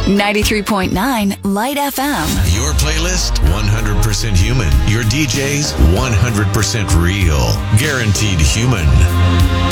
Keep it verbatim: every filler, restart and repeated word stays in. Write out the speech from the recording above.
ninety-three point nine Light F M. Your playlist, one hundred percent human. Your D Js, one hundred percent real. Guaranteed human.